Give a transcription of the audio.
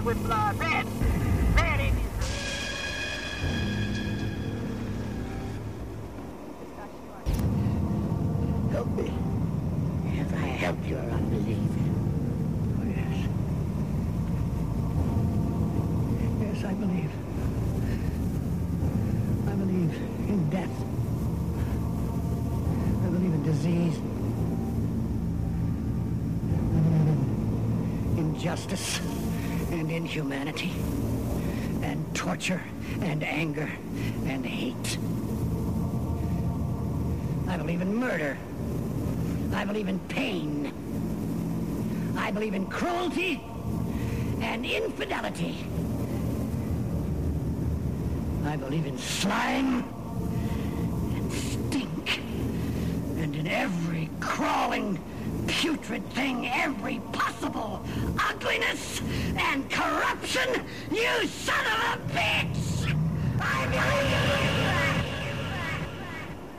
red with blood. Red. Red in his... Help me. Have I helped your unbelief? Oh, yes. Yes, I believe. I believe in death. I believe in disease. I believe in injustice and inhumanity and torture and anger and hate. I believe in murder. I believe in pain. I believe in cruelty and infidelity. I believe in slime and stink and in every crawling, putrid thing, every possible ugliness and corruption, you son of a bitch! I believe